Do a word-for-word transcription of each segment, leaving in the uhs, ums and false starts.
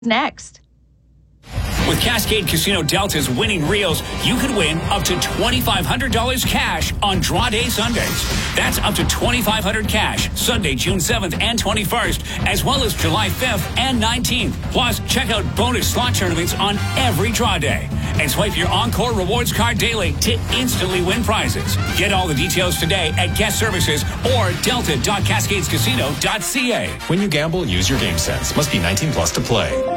Next. With Cascade Casino Delta's winning reels, you could win up to twenty-five hundred dollars cash on draw day Sundays. That's up to twenty-five hundred dollars cash Sunday, June seventh and twenty-first, as well as July fifth and nineteenth. Plus, check out bonus slot tournaments on every draw day. And swipe your Encore Rewards card daily to instantly win prizes. Get all the details today at Guest Services or delta dot cascades casino dot c a. When you gamble, use your game sense. Must be nineteen plus to play.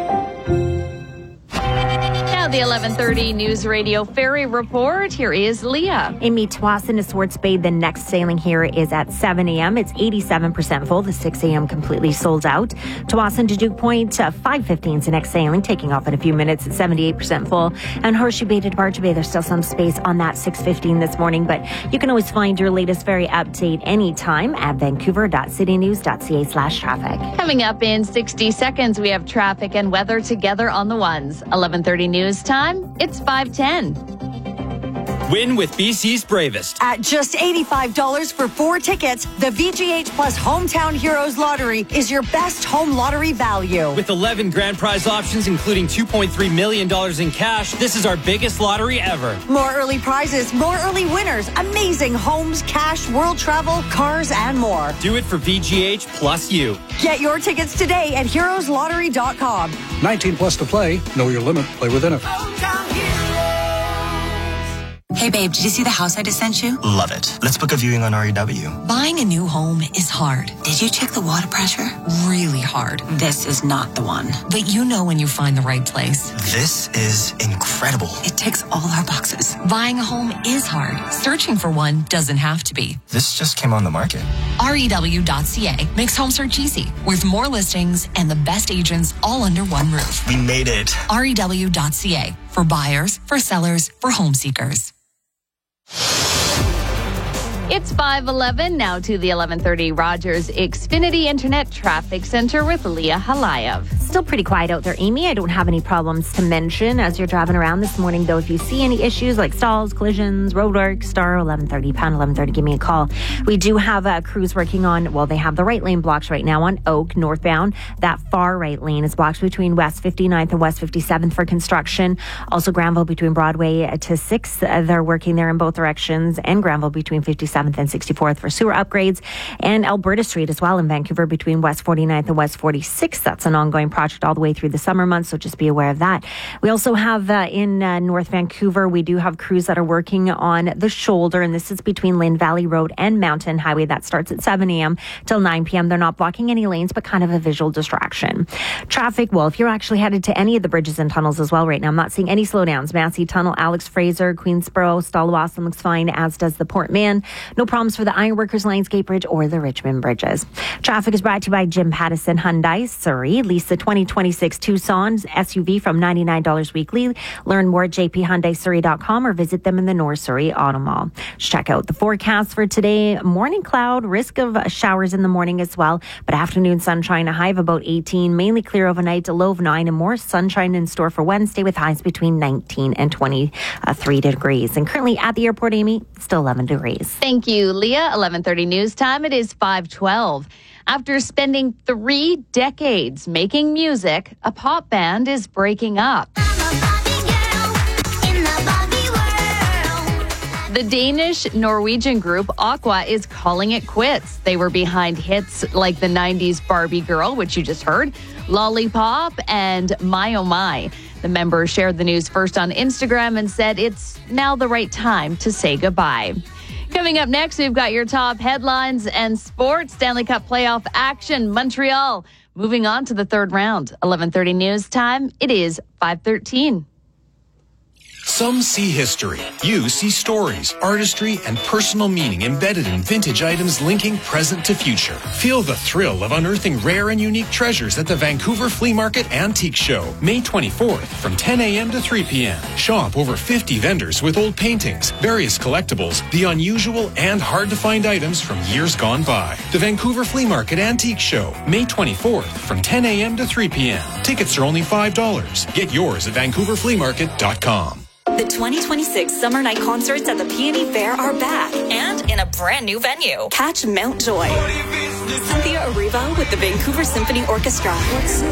The eleven thirty News Radio Ferry Report. Here is Leah. Amy, Tsawwassen to Swartz Bay. The next sailing here is at seven a.m. It's eighty-seven percent full. The six a.m. completely sold out. Tsawwassen to Duke Point, uh, five fifteen is the next sailing, taking off in a few minutes at seventy-eight percent full. And Horseshoe Bay to Departure Bay, there's still some space on that six fifteen this morning, but you can always find your latest ferry update anytime at vancouver dot city news dot c a slash traffic. Coming up in sixty seconds, we have traffic and weather together on the ones. eleven thirty news time, it's five ten. Win with B C's Bravest. At just eighty-five dollars for four tickets, the V G H Plus Hometown Heroes Lottery is your best home lottery value. With eleven grand prize options, including two point three million dollars in cash, this is our biggest lottery ever. More early prizes, more early winners, amazing homes, cash, world travel, cars, and more. Do it for V G H plus you. Get your tickets today at heroes lottery dot com. nineteen plus to play. Know your limit. Play within it. Hey babe, did you see the house I just sent you? Love it. Let's book a viewing on R E W. Buying a new home is hard. Did you check the water pressure? Really hard. This is not the one. But you know when you find the right place. This is incredible. It ticks all our boxes. Buying a home is hard. Searching for one doesn't have to be. This just came on the market. R E W dot C A makes home search easy, with more listings and the best agents all under one roof. We made it. R E W dot C A, for buyers, for sellers, for home seekers. It's five eleven, now to the eleven thirty Rogers Xfinity Internet Traffic Center with Leah Halayev. Still pretty quiet out there, Amy. I don't have any problems to mention as you're driving around this morning, though. If you see any issues like stalls, collisions, roadwork, star eleven thirty, pound eleven thirty, give me a call. We do have uh, crews working on, well, they have the right lane blocks right now on Oak, northbound. That far right lane is blocked between West fifty-ninth and West fifty-seventh for construction. Also, Granville between Broadway to sixth. Uh, they're working there in both directions. And Granville between fifty-seventh and sixty-fourth for sewer upgrades. And Alberta Street as well in Vancouver between West forty-ninth and West forty-sixth. That's an ongoing project all the way through the summer months, so just be aware of that. We also have uh, in uh, North Vancouver, we do have crews that are working on the shoulder, and this is between Lynn Valley Road and Mountain Highway. That starts at seven a.m. till nine p.m. They're not blocking any lanes, but kind of a visual distraction. Traffic, well, if you're actually headed to any of the bridges and tunnels as well right now, I'm not seeing any slowdowns. Massey Tunnel, Alex Fraser, Queensboro, Stallawasam looks fine, as does the Port Mann. No problems for the Ironworkers Lionsgate Bridge or the Richmond bridges. Traffic is brought to you by Jim Pattison Hyundai, Surrey. Lease the twenty twenty-six Tucson S U V from ninety-nine dollars weekly. Learn more at j p hyundai surrey dot com or visit them in the North Surrey Auto Mall. Just check out the forecast for today. Morning cloud, risk of showers in the morning as well, but afternoon sunshine, a high of about eighteen, mainly clear overnight, a low of nine, and more sunshine in store for Wednesday with highs between nineteen and twenty-three degrees. And currently at the airport, Amy, still eleven degrees. Thank you, Leah. eleven thirty news time. It is five twelve. After spending three decades making music, a pop band is breaking up. The Danish-Norwegian group Aqua is calling it quits. They were behind hits like the nineties Barbie Girl, which you just heard, Lollipop, and My Oh My. The members shared the news first on Instagram and said it's now the right time to say goodbye. Coming up next, we've got your top headlines and sports. Stanley Cup playoff action, Montreal moving on to the third round. eleven thirty news time. It is five thirteen. Some see history. You see stories, artistry, and personal meaning embedded in vintage items linking present to future. Feel the thrill of unearthing rare and unique treasures at the Vancouver Flea Market Antique Show, May twenty-fourth from ten a.m. to three p.m. Shop over fifty vendors with old paintings, various collectibles, the unusual and hard-to-find items from years gone by. The Vancouver Flea Market Antique Show, May twenty-fourth from ten a.m. to three p.m. Tickets are only five dollars. Get yours at vancouver flea market dot com. The twenty twenty-six Summer Night Concerts at the Peony Fair are back and in a brand new venue. Catch Mount Joy, Cynthia Erivo with the Vancouver Symphony Orchestra,